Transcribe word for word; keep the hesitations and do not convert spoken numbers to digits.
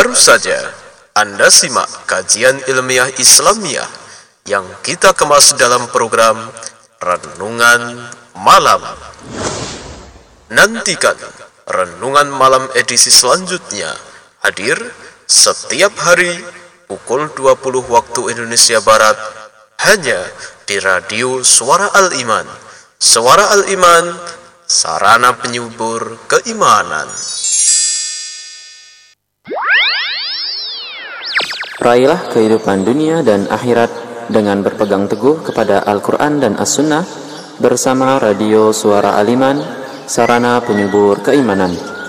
Baru saja Anda simak kajian ilmiah Islamiyah yang kita kemas dalam program Renungan Malam. Nantikan Renungan Malam edisi selanjutnya hadir setiap hari pukul dua puluh waktu Indonesia Barat hanya di Radio Suara Al-Iman. Suara Al-Iman, sarana penyubur keimanan. Raihlah kehidupan dunia dan akhirat dengan berpegang teguh kepada Al-Quran dan As-Sunnah bersama Radio Suara Al-Iman, sarana penyubur keimanan.